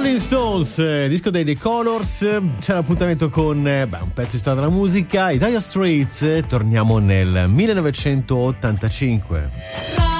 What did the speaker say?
Rolling Stones, disco dei The Colors. C'è l'appuntamento con un pezzo di storia della musica, i Dire Straits. Torniamo nel 1985.